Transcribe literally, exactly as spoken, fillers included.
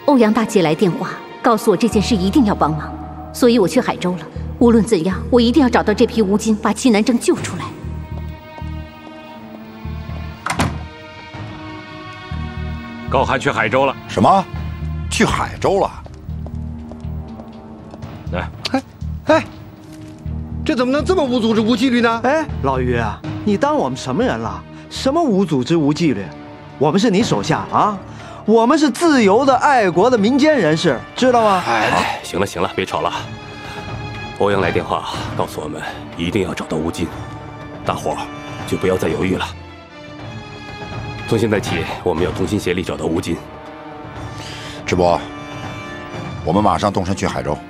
欧阳大姐来电话，告诉我这件事一定要帮忙，所以我去海州了。无论怎样，我一定要找到这批乌金，把齐南征救出来。 高寒去海州了。 什么？去海州了？ 来， 哎哎，这怎么能这么无组织无纪律呢？ 哎，老于啊，你当我们什么人了？什么无组织无纪律？我们是你手下啊，我们是自由的爱国的民间人士，知道吗？ 哎，行了行了，别吵了。欧阳来电话告诉我们，一定要找到乌金，大伙儿就不要再犹豫了。从现在起，我们要同心协力找到乌金。 智伯，我们马上动身去海州。